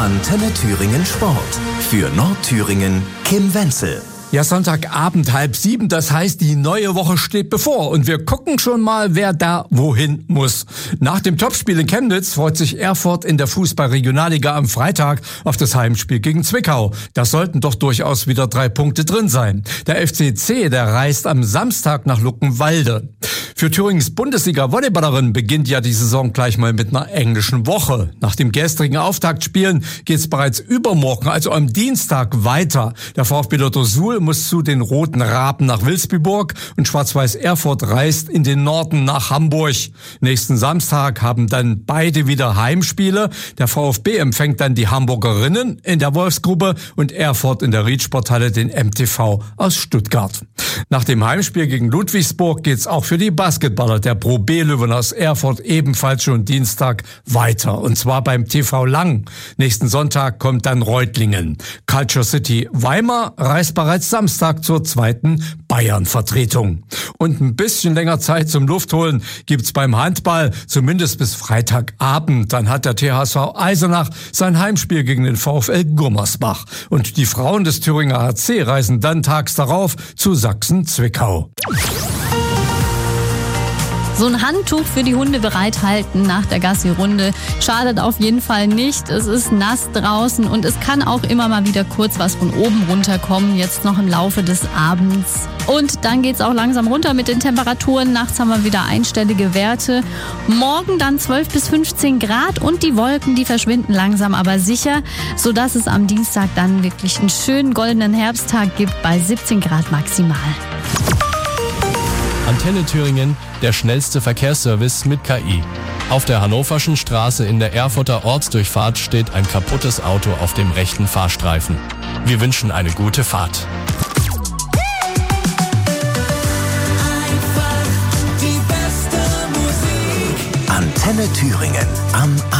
Antenne Thüringen Sport. Für Nordthüringen Kim Wenzel. Ja, Sonntagabend 6:30, das heißt, die neue Woche steht bevor und wir gucken schon mal, wer da wohin muss. Nach dem Topspiel in Chemnitz freut sich Erfurt in der Fußball-Regionalliga am Freitag auf das Heimspiel gegen Zwickau. Da sollten doch durchaus wieder 3 Punkte drin sein. Der FCC, der reist am Samstag nach Luckenwalde. Für Thüringens Bundesliga-Volleyballerin beginnt ja die Saison gleich mal mit einer englischen Woche. Nach dem gestrigen Auftaktspielen geht's bereits übermorgen, also am Dienstag, weiter. Der VfB Lotto Suhl muss zu den Roten Raben nach Wilsbiburg und Schwarz-Weiß Erfurt reist in den Norden nach Hamburg. Nächsten Samstag haben dann beide wieder Heimspiele. Der VfB empfängt dann die Hamburgerinnen in der Wolfsgrube und Erfurt in der Riedsporthalle den MTV aus Stuttgart. Nach dem Heimspiel gegen Ludwigsburg geht's auch für die Basketballer der Pro B-Löwen aus Erfurt ebenfalls schon Dienstag weiter. Und zwar beim TV Lang. Nächsten Sonntag kommt dann Reutlingen. Culture City Weimar reist bereits Samstag zur 2. Bayern-Vertretung. Und ein bisschen länger Zeit zum Luftholen gibt's beim Handball, zumindest bis Freitagabend. Dann hat der THSV Eisenach sein Heimspiel gegen den VfL Gummersbach. Und die Frauen des Thüringer HC reisen dann tags darauf zu Sachsen-Zwickau. So ein Handtuch für die Hunde bereithalten nach der Gassi-Runde schadet auf jeden Fall nicht. Es ist nass draußen und es kann auch immer mal wieder kurz was von oben runterkommen, jetzt noch im Laufe des Abends. Und dann geht's auch langsam runter mit den Temperaturen. Nachts haben wir wieder einstellige Werte. Morgen dann 12 bis 15 Grad und die Wolken, die verschwinden langsam aber sicher, sodass es am Dienstag dann wirklich einen schönen goldenen Herbsttag gibt bei 17 Grad maximal. Antenne Thüringen, der schnellste Verkehrsservice mit KI. Auf der Hannoverschen Straße in der Erfurter Ortsdurchfahrt steht ein kaputtes Auto auf dem rechten Fahrstreifen. Wir wünschen eine gute Fahrt. Antenne Thüringen am